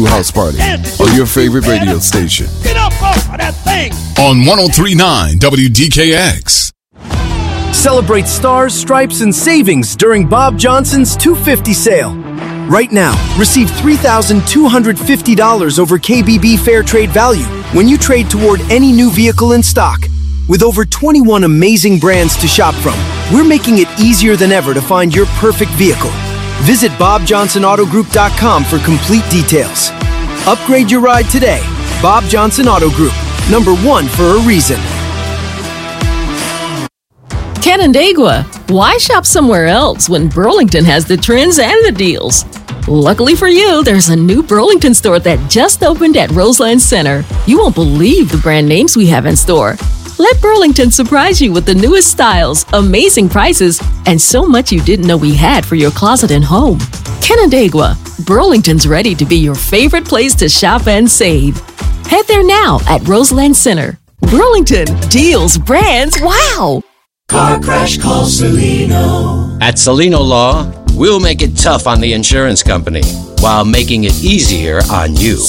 House Party on your favorite radio station. Get up off of that thing. On 103.9 WDKX. Celebrate stars, stripes, and savings during Bob Johnson's 250 sale. Right now, receive $3,250 over KBB Fair Trade value when you trade toward any new vehicle in stock. With over 21 amazing brands to shop from, we're making it easier than ever to find your perfect vehicle. Visit BobJohnsonAutoGroup.com for complete details. Upgrade your ride today. Bob Johnson Auto Group, #1 for a reason. Canandaigua, why shop somewhere else when Burlington has the trends and the deals? Luckily for you, there's a new Burlington store that just opened at Roseland Center. You won't believe the brand names we have in store. Let Burlington surprise you with the newest styles, amazing prices, and so much you didn't know we had for your closet and home. Canandaigua, Burlington's ready to be your favorite place to shop and save. Head there now at Roseland Center. Burlington, deals, brands, wow! Car crash, call Celino. At Celino Law, we'll make it tough on the insurance company while making it easier on you.